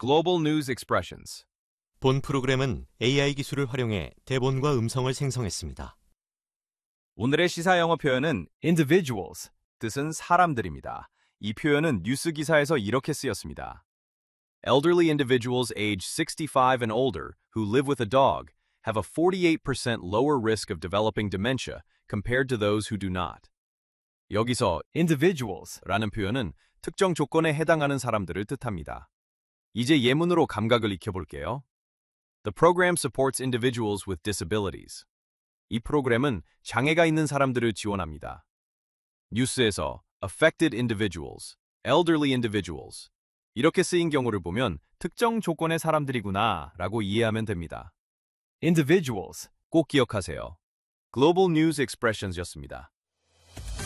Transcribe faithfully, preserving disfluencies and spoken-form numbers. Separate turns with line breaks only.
Global News Expressions.
본 프로그램은 에이아이 기술을 활용해 대본과 음성을 생성했습니다.
오늘의 시사 영어 표현은 individuals, 뜻은 사람들입니다. 이 표현은 뉴스 기사에서 이렇게 쓰였습니다. Elderly individuals age sixty-five and older who live with a dog have a forty-eight percent lower risk of developing dementia compared to those who do not. 여기서 individuals라는 표현은 특정 조건에 해당하는 사람들을 뜻합니다. 이제 예문으로 감각을 익혀볼게요. The program supports individuals with disabilities. 이 프로그램은 장애가 있는 사람들을 지원합니다. 뉴스에서 affected individuals, elderly individuals 이렇게 쓰인 경우를 보면 특정 조건의 사람들이구나 라고 이해하면 됩니다. individuals 꼭 기억하세요. Global News Expressions였습니다.